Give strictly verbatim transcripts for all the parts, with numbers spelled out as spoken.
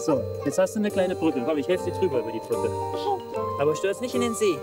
So, jetzt hast du eine kleine Brücke. Komm, ich helfe dir drüber über die Brücke. Aber stürz nicht in den See.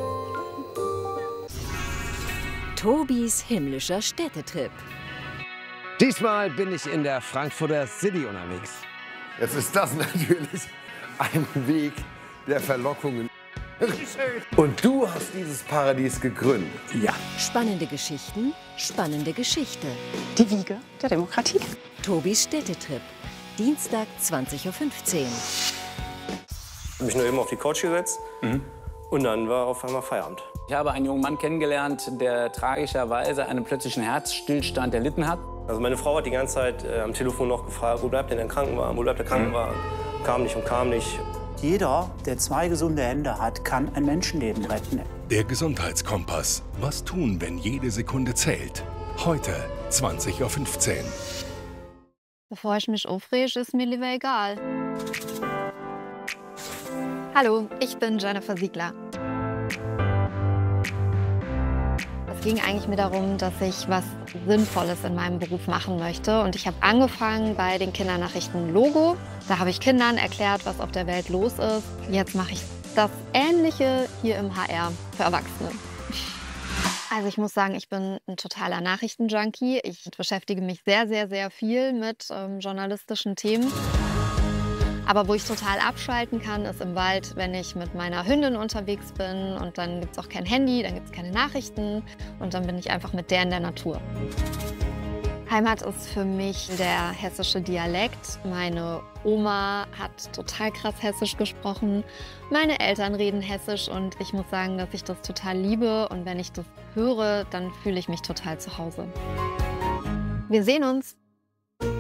Tobis himmlischer Städtetrip. Diesmal bin ich in der Frankfurter City unterwegs. Jetzt ist das natürlich ein Weg der Verlockungen. Und du hast dieses Paradies gegründet. Ja. Spannende Geschichten, spannende Geschichte. Die Wiege der Demokratie. Tobis Städtetrip. Dienstag, zwanzig Uhr fünfzehn. Ich habe mich nur eben auf die Couch gesetzt mhm. und dann war auf einmal Feierabend. Ich habe einen jungen Mann kennengelernt, der tragischerweise einen plötzlichen Herzstillstand erlitten hat. Also meine Frau hat die ganze Zeit äh, am Telefon noch gefragt, wo bleibt denn der Krankenwagen, wo bleibt der Krankenwagen? Mhm. Kam nicht und kam nicht. Jeder, der zwei gesunde Hände hat, kann ein Menschenleben retten. Der Gesundheitskompass. Was tun, wenn jede Sekunde zählt? Heute, zwanzig Uhr fünfzehn. Bevor ich mich aufrege, ist mir lieber egal. Hallo, ich bin Jennifer Siegler. Es ging eigentlich mir darum, dass ich was Sinnvolles in meinem Beruf machen möchte. Und ich habe angefangen bei den Kindernachrichten Logo. Da habe ich Kindern erklärt, was auf der Welt los ist. Jetzt mache ich das Ähnliche hier im H R für Erwachsene. Also ich muss sagen, ich bin ein totaler Nachrichtenjunkie. Ich beschäftige mich sehr, sehr, sehr viel mit ähm, journalistischen Themen. Aber wo ich total abschalten kann, ist im Wald, wenn ich mit meiner Hündin unterwegs bin. Und dann gibt es auch kein Handy, dann gibt es keine Nachrichten. Und dann bin ich einfach mit der in der Natur. Heimat ist für mich der hessische Dialekt. Meine Oma hat total krass Hessisch gesprochen. Meine Eltern reden Hessisch und ich muss sagen, dass ich das total liebe. Und wenn ich das höre, dann fühle ich mich total zu Hause. Wir sehen uns!